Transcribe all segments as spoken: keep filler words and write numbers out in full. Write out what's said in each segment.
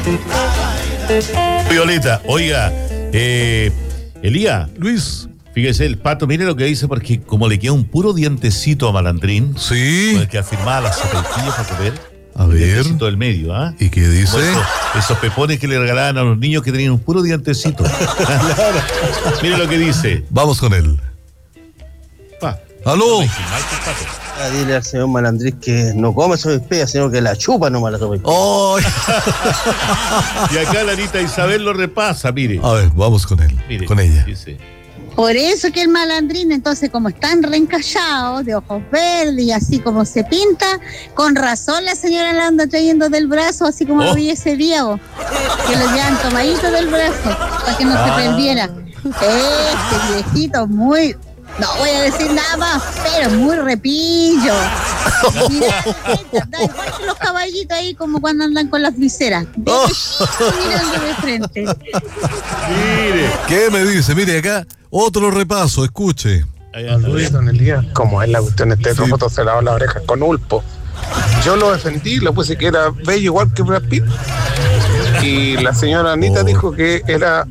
Violeta, oiga, eh, Elías, Luis. fíjese, el Pato, mire lo que dice, porque como le queda un puro dientecito a Malandrín, Sí. con el que afirmaba las sopaipillas para comer, A el ver. dientecito del medio, ¿ah? ¿Y qué dice? Como esos, esos pepones que le regalaban a los niños que tenían un puro dientecito. Mire lo que dice. Vamos con él. Pa. ¡Aló! Ah, dile al señor Malandrín que no come sopaipilla, sino que la chupa nomás la sopaipilla. ¡Oh! Y acá la Anita Isabel lo repasa, mire. A ver, vamos con él. Mire, con ella. dice. Por eso que el Malandrín, entonces, como están reencallados, de ojos verdes y así como se pinta, con razón la señora la anda trayendo del brazo, así como Oh. lo vi ese día, vos, que lo llevan tomadito del brazo, para que no Ah. se perdiera. Este viejito muy... No voy a decir nada más, pero muy repillo. Mira, da igual que los caballitos ahí, como cuando andan con las viseras. Oh. Mirando de frente. Mire. ¿Qué me dice? Mire acá, otro repaso, escuche. Ahí anda, Luis, ¿ves? don Elías, como es la cuestión este Sí. roboto se lavó las orejas con Ulpo. Yo lo defendí, lo puse que era bello igual que Brad Pitt. Y la señora Anita Oh. dijo que era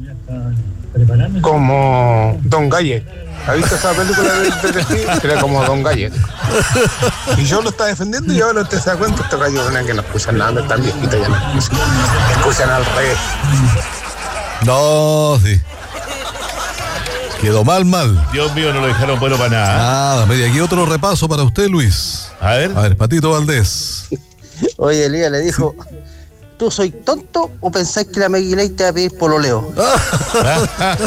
como Don Galle. ¿Ha visto esa película del detective? Era como Don Galle. Y yo lo estaba defendiendo y ahora usted se da cuenta, estos gallos que no escuchan nada, están viejitos ya no escuchan. Escuchan al rey. No, sí. Quedó mal, mal. Dios mío, no lo dejaron bueno para nada. Nada, mire, aquí otro repaso para usted, Luis. A ver. A ver, Patito Valdés. Oye, Elías le dijo, ¿tú soy tonto o pensáis que la Meguiley te va a pedir pololeo?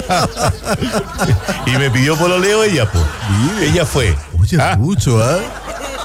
Y me pidió pololeo ella, pues. Ella fue. Oye, Ah. mucho, ¿ah?